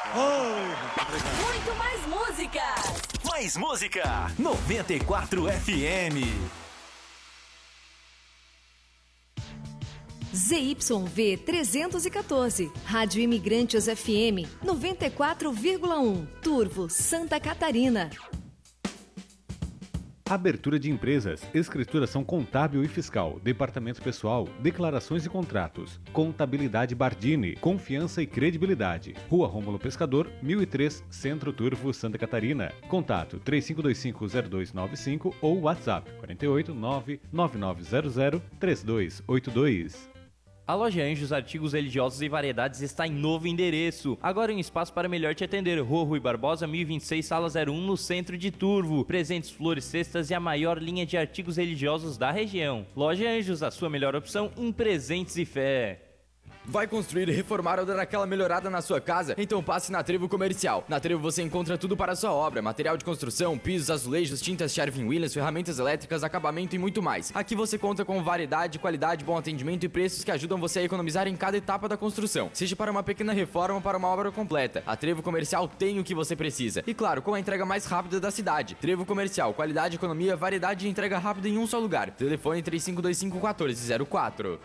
Muito mais música. Mais música. 94 FM. ZYV 314, Rádio Imigrantes FM 94,1, Turvo, Santa Catarina. Abertura de empresas, escrituração contábil e fiscal, departamento pessoal, declarações e contratos, contabilidade Bardini, confiança e credibilidade. Rua Rômulo Pescador, 1003, Centro Turvo, Santa Catarina. Contato 35250295 ou WhatsApp 48 99900 3282. A Loja Anjos Artigos Religiosos e Variedades está em novo endereço. Agora em um espaço para melhor te atender. Rua Barbosa, 1026, Sala 01, no centro de Turvo. Presentes, flores, cestas e a maior linha de artigos religiosos da região. Loja Anjos, a sua melhor opção em presentes e fé. Vai construir, reformar ou dar aquela melhorada na sua casa? Então passe na Trevo Comercial. Na Trevo você encontra tudo para a sua obra: material de construção, pisos, azulejos, tintas Sherwin-Williams, ferramentas elétricas, acabamento e muito mais. Aqui você conta com variedade, qualidade, bom atendimento e preços que ajudam você a economizar em cada etapa da construção, seja para uma pequena reforma ou para uma obra completa. A Trevo Comercial tem o que você precisa. E claro, com a entrega mais rápida da cidade. Trevo Comercial, qualidade, economia, variedade e entrega rápida em um só lugar. Telefone 3525-1404.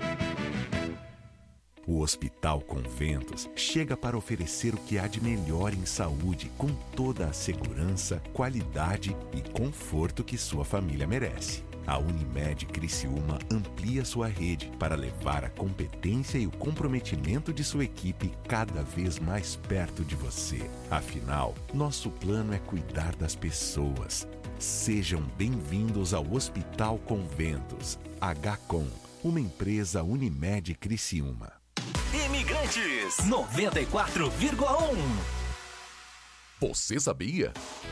O Hospital Conventos chega para oferecer o que há de melhor em saúde, com toda a segurança, qualidade e conforto que sua família merece. A Unimed Criciúma amplia sua rede para levar a competência e o comprometimento de sua equipe cada vez mais perto de você. Afinal, nosso plano é cuidar das pessoas. Sejam bem-vindos ao Hospital Conventos. HCOM, uma empresa Unimed Criciúma. Imigrantes 94,1. Você sabia?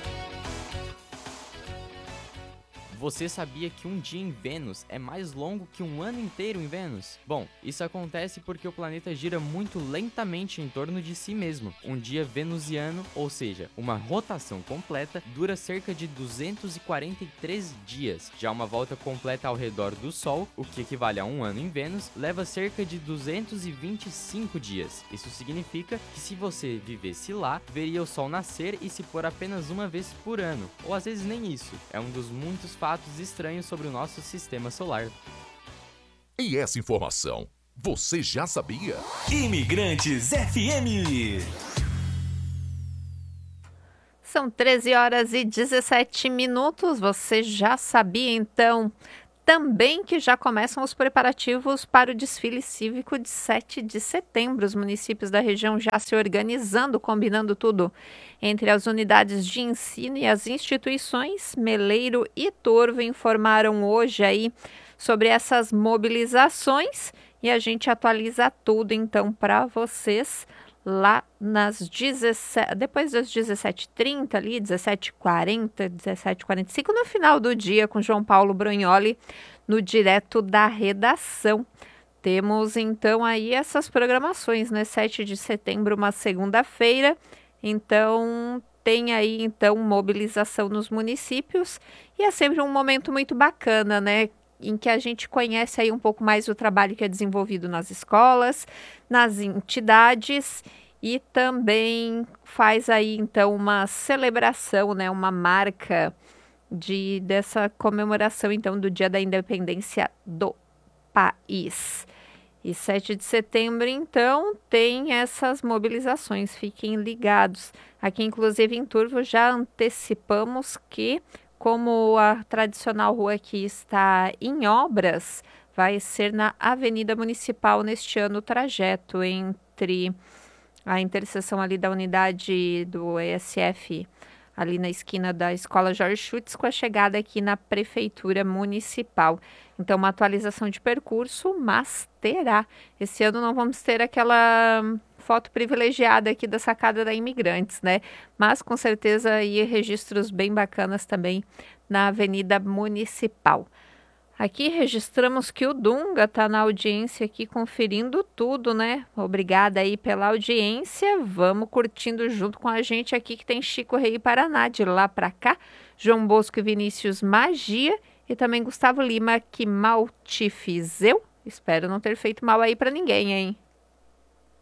Você sabia que um dia em Vênus é mais longo que um ano inteiro em Vênus? Bom, isso acontece porque o planeta gira muito lentamente em torno de si mesmo. Um dia venusiano, ou seja, uma rotação completa, dura cerca de 243 dias. Já uma volta completa ao redor do Sol, o que equivale a um ano em Vênus, leva cerca de 225 dias. Isso significa que se você vivesse lá, veria o Sol nascer e se pôr apenas uma vez por ano, ou às vezes nem isso. É um dos muitos fatos estranhos sobre o nosso sistema solar. E essa informação, você já sabia? Imigrantes FM. São 13 horas e 17 minutos. Você já sabia, então, também que já começam os preparativos para o desfile cívico de 7 de setembro. Os municípios da região já se organizando, combinando tudo entre as unidades de ensino e as instituições. Meleiro e Turvo informaram hoje aí sobre essas mobilizações e a gente atualiza tudo então para vocês lá depois das 17h30 ali, 17h40, 17h45, no final do dia, com João Paulo Brognoli no Direto da Redação. Temos então aí essas programações, né? 7 de setembro, uma segunda-feira, então tem aí então mobilização nos municípios e é sempre um momento muito bacana, né? Em que a gente conhece aí um pouco mais o trabalho que é desenvolvido nas escolas, nas entidades e também faz aí então uma celebração, né, uma marca dessa comemoração então do Dia da Independência do país. E 7 de setembro, então, tem essas mobilizações, fiquem ligados. Aqui, inclusive, em Turvo, já antecipamos que, como a tradicional rua aqui está em obras, vai ser na Avenida Municipal neste ano o trajeto entre a interseção ali da unidade do ESF, ali na esquina da Escola Jorge Schutz, com a chegada aqui na Prefeitura Municipal. Então, uma atualização de percurso, mas terá. Esse ano não vamos ter aquela foto privilegiada aqui da sacada da Imigrantes, né? Mas, com certeza, aí registros bem bacanas também na Avenida Municipal. Aqui registramos que o Dunga está na audiência aqui conferindo tudo, né? Obrigada aí pela audiência. Vamos curtindo junto com a gente aqui que tem Chico Rei Paraná, de lá para cá, João Bosco e Vinícius Magia e também Gustavo Lima, que mal te fiz eu. Espero não ter feito mal aí para ninguém, hein?